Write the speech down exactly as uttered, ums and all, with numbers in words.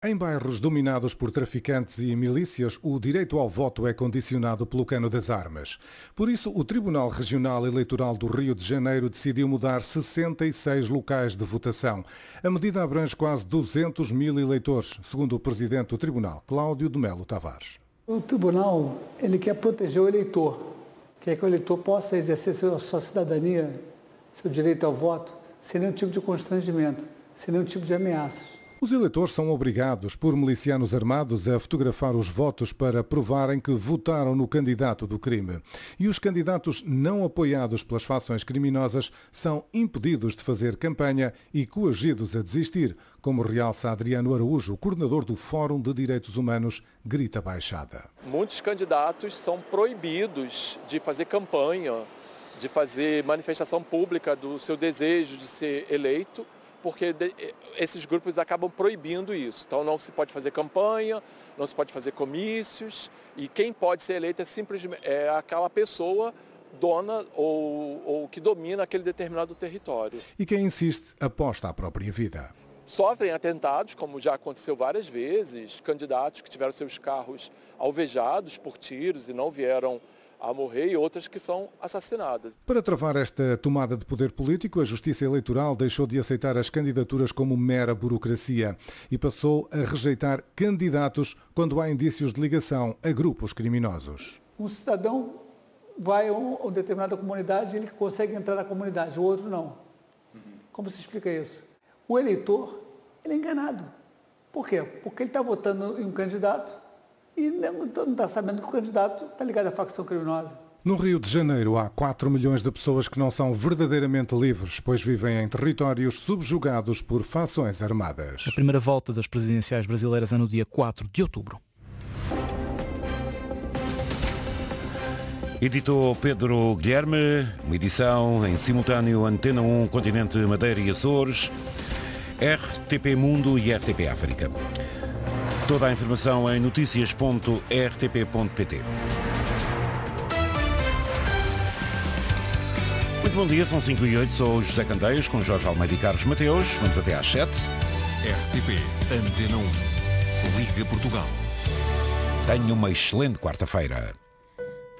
Em bairros dominados por traficantes e milícias, o direito ao voto é condicionado pelo cano das armas. Por isso, o Tribunal Regional Eleitoral do Rio de Janeiro decidiu mudar sessenta e seis locais de votação. A medida abrange quase duzentos mil eleitores, segundo o presidente do Tribunal, Cláudio de Melo Tavares. O Tribunal ele quer proteger o eleitor, quer que o eleitor possa exercer sua cidadania, seu direito ao voto, sem nenhum tipo de constrangimento, sem nenhum tipo de ameaças. Os eleitores são obrigados por milicianos armados a fotografar os votos para provarem que votaram no candidato do crime. E os candidatos não apoiados pelas facções criminosas são impedidos de fazer campanha e coagidos a desistir, como realça Adriano Araújo, coordenador do Fórum de Direitos Humanos Grita Baixada. Muitos candidatos são proibidos de fazer campanha, de fazer manifestação pública do seu desejo de ser eleito, porque esses grupos acabam proibindo isso. Então não se pode fazer campanha, não se pode fazer comícios, e quem pode ser eleito é simplesmente é aquela pessoa dona ou, ou que domina aquele determinado território. E quem insiste aposta a própria vida. Sofrem atentados, como já aconteceu várias vezes, candidatos que tiveram seus carros alvejados por tiros e não vieram a morrer, e outras que são assassinadas. Para travar esta tomada de poder político, a Justiça Eleitoral deixou de aceitar as candidaturas como mera burocracia e passou a rejeitar candidatos quando há indícios de ligação a grupos criminosos. Um cidadão vai a uma determinada comunidade e ele consegue entrar na comunidade, o outro não. Como se explica isso? O eleitor ele é enganado. Por quê? Porque ele está votando em um candidato e não está sabendo que o candidato está ligado à facção criminosa. No Rio de Janeiro há quatro milhões de pessoas que não são verdadeiramente livres, pois vivem em territórios subjugados por facções armadas. A primeira volta das presidenciais brasileiras é no dia quatro de outubro. Editou Pedro Guilherme, uma edição em simultâneo Antena um, Continente Madeira e Açores, R T P Mundo e R T P África. Toda a informação em notícias ponto r t p ponto p t. Muito bom dia, são cinco e oito, sou o José Candeias com Jorge Almeida e Carlos Mateus. Vamos até às sete. R T P Antena um. Liga Portugal. Tenha uma excelente quarta-feira.